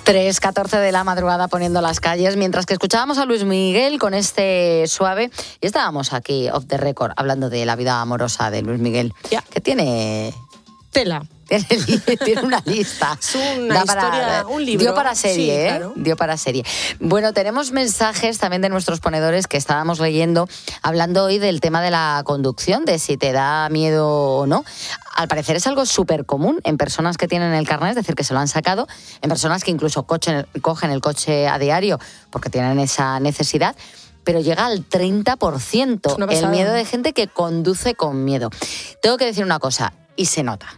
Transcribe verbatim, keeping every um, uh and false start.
tres catorce de la madrugada poniendo las calles, mientras que escuchábamos a Luis Miguel con este Suave, y estábamos aquí off the record hablando de la vida amorosa de Luis Miguel, yeah. que tiene tela. Tiene, tiene una lista. Es una para, historia, un libro. Dio para serie, sí, ¿eh? Claro. Dio para serie. Bueno, tenemos mensajes también de nuestros ponedores que estábamos leyendo, hablando hoy del tema de la conducción, de si te da miedo o no. Al parecer es algo súper común en personas que tienen el carnet, es decir, que se lo han sacado, en personas que incluso cochen, cogen el coche a diario porque tienen esa necesidad, pero llega al treinta por ciento el miedo de gente que conduce con miedo. Tengo que decir una cosa, y se nota.